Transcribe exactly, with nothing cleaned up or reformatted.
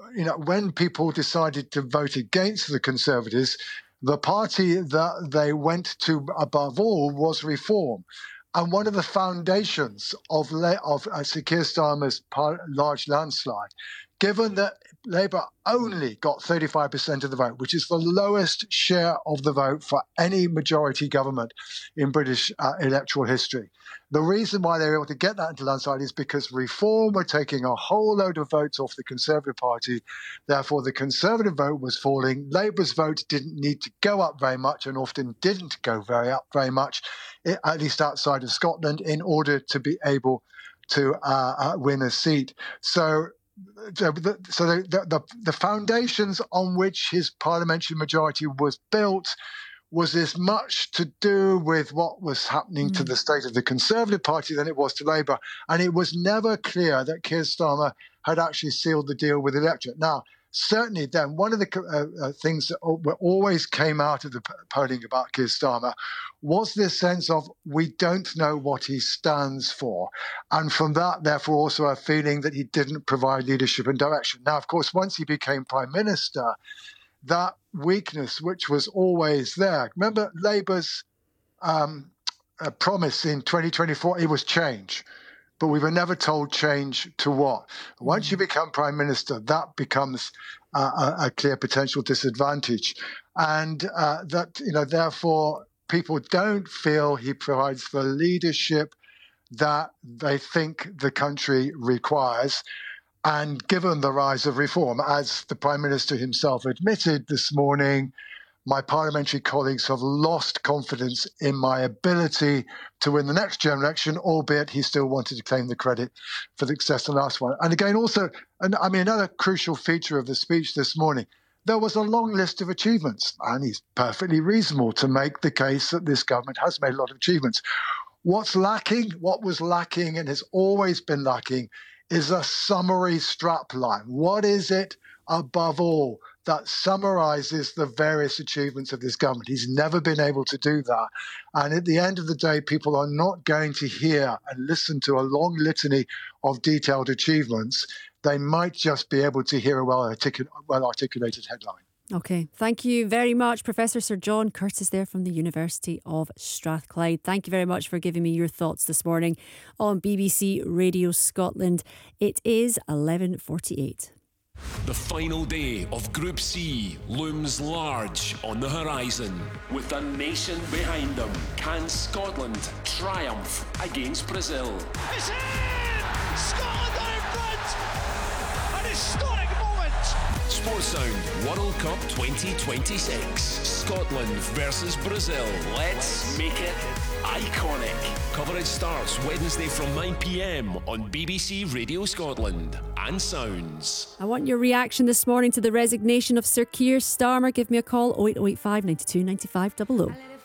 you know, when people decided to vote against the Conservatives, the party that they went to above all was Reform. And one of the foundations of, Le- of uh, Sir Keir Starmer's par- large landslide, given that Labour only got thirty-five percent of the vote, which is the lowest share of the vote for any majority government in British uh, electoral history. The reason why they were able to get that into landslide is because Reform were taking a whole load of votes off the Conservative Party. Therefore, the Conservative vote was falling. Labour's vote didn't need to go up very much and often didn't go very up very much, at least outside of Scotland, in order to be able to uh, uh, win a seat. So So the, so the, the, the foundations on which his parliamentary majority was built was as much to do with what was happening mm. to the state of the Conservative Party than it was to Labour. And it was never clear that Keir Starmer had actually sealed the deal with the electorate. Now, certainly then, one of the uh, uh, things that always came out of the polling about Keir Starmer was this sense of we don't know what he stands for. And from that, therefore, also a feeling that he didn't provide leadership and direction. Now, of course, once he became Prime Minister, that weakness, which was always there. Remember Labour's um, uh, promise in twenty twenty-four, it was change. But we were never told change to what. Once you become Prime Minister, that becomes uh, a, a clear potential disadvantage. And uh, that, you know, therefore, people don't feel he provides the leadership that they think the country requires. And given the rise of Reform, as the Prime Minister himself admitted this morning, my parliamentary colleagues have lost confidence in my ability to win the next general election, albeit he still wanted to claim the credit for the success of the last one. And again, also, and I mean, another crucial feature of the speech this morning, there was a long list of achievements, and it's perfectly reasonable to make the case that this government has made a lot of achievements. What's lacking, what was lacking and has always been lacking, is a summary strapline. What is it, above all, that summarizes the various achievements of this government? He's never been able to do that. And at the end of the day, people are not going to hear and listen to a long litany of detailed achievements. They might just be able to hear a well-articulated, well-articulated headline. OK, thank you very much, Professor Sir John Curtis there from the University of Strathclyde. Thank you very much for giving me your thoughts this morning on B B C Radio Scotland. It is eleven forty-eight. The final day of Group C looms large on the horizon. With the nation behind them, can Scotland triumph against Brazil? It's in! Scotland are in front! An historic moment! Sportsound World Cup twenty twenty-six. Scotland versus Brazil. Let's make it iconic. Coverage starts Wednesday from nine p.m. on B B C Radio Scotland and Sounds. I want your reaction this morning to the resignation of Sir Keir Starmer. Give me a call, oh eight oh eight five, nine two, nine five, double oh.